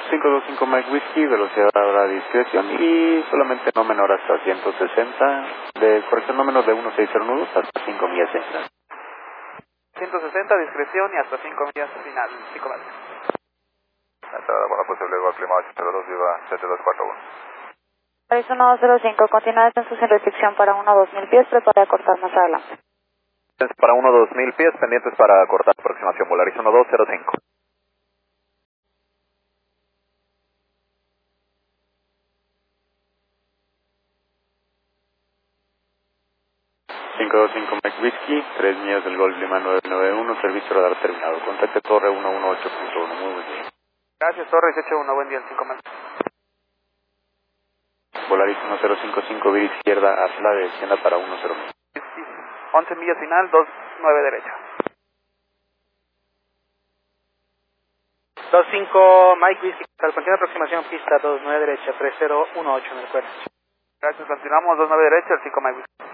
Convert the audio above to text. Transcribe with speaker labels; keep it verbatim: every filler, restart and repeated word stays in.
Speaker 1: cinco dos cinco Mike Whiskey, velocidad ahora a discreción y solamente no menor hasta ciento sesenta, de corrección no menos de ciento sesenta nudos hasta cinco millas extra.
Speaker 2: ciento sesenta, discreción y hasta cinco millas final, cinco millas.
Speaker 3: Entrada buena posible, Igual Clima ocho cero dos, viva siete dos cuatro uno.
Speaker 4: Paris uno dos cero cinco, continúa descenso sin restricción para uno dos mil pies, prepara a cortar más adelante.
Speaker 3: Para uno dos mil pies, pendientes para cortar aproximación, Volaris uno dos cero cinco.
Speaker 1: cinco dos cinco Mike Whiskey, tres millas del Golf Lima nueve nueve uno, servicio radar terminado. Contacte Torre uno uno ocho punto uno, muy buen día.
Speaker 2: Gracias, Torre dieciocho uno, buen día, cinco millas.
Speaker 1: Volaris uno cero cinco cinco, vía izquierda, Atla, descienda para uno cero mil.
Speaker 2: once millas final, dos nueve derecha. dos cinco Mike Whiskey, al continuar aproximación pista dos nueve derecha, tres cero uno ocho en el cuerno. Gracias, continuamos dos nueve derecha, el cinco Mike Whiskey.